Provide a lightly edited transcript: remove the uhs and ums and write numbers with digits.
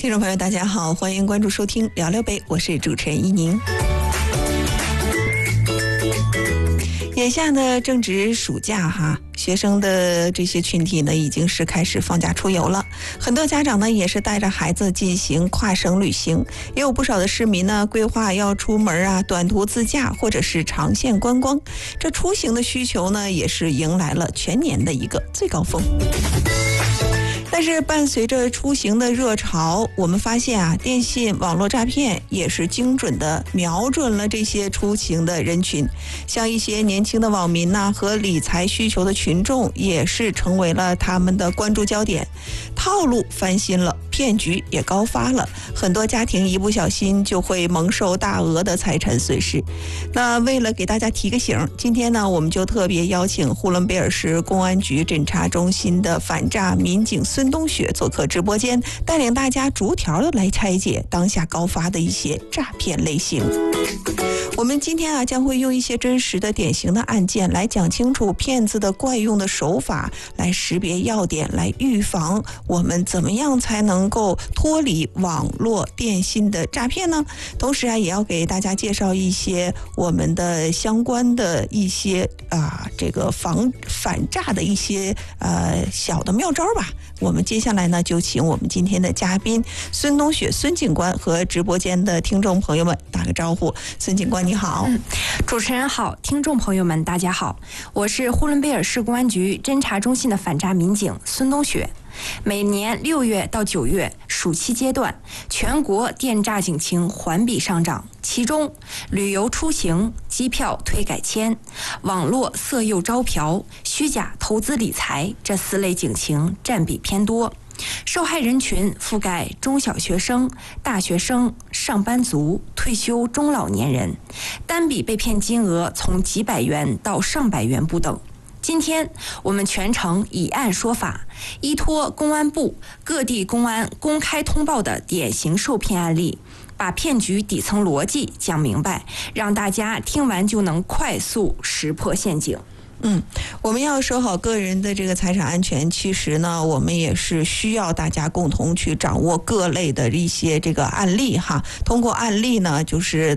听众朋友大家好，欢迎关注收听聊聊呗，我是主持人依宁。眼下呢正值暑假哈，学生的这些群体呢已经是开始放假出游了，很多家长呢也是带着孩子进行跨省旅行，也有不少的市民呢规划要出门啊，短途自驾或者是长线观光，这出行的需求呢也是迎来了全年的一个最高峰。但是伴随着出行的热潮，我们发现啊，电信网络诈骗也是精准的瞄准了这些出行的人群，像一些年轻的网民呐，和理财需求的群众也是成为了他们的关注焦点。套路翻新了，骗局也高发了，很多家庭一不小心就会蒙受大额的财产损失。那为了给大家提个醒，今天呢，我们就特别邀请呼伦贝尔市公安局侦查中心的反诈民警孙东雪做客直播间，带领大家逐条的来拆解当下高发的一些诈骗类型。我们今天啊，将会用一些真实的典型的案件来讲清楚骗子的惯用的手法，来识别要点，来预防我们怎么样才能够脱离网络电信的诈骗呢？同时啊，也要给大家介绍一些我们的相关的一些这个反诈的一些小的妙招吧。我们接下来呢，就请我们今天的嘉宾孙东雪孙警官和直播间的听众朋友们打个招呼。孙警官你好。 主持人好，听众朋友们大家好，我是呼伦贝尔市公安局侦查中心的反诈民警孙东雪。每年6月到9月暑期阶段，全国电诈警情环比上涨，其中旅游出行、机票退改签、网络色诱招嫖、虚假投资理财这4类警情占比偏多。受害人群覆盖中小学生、大学生、上班族、退休中老年人，单笔被骗金额从几百元到上百元不等。今天我们全程以案说法，依托公安部各地公安公开通报的典型受骗案例，把骗局底层逻辑讲明白，让大家听完就能快速识破陷阱。 我们要守好个人的这个财产安全，其实呢，我们也是需要大家共同去掌握各类的一些这个案例哈。通过案例呢，就是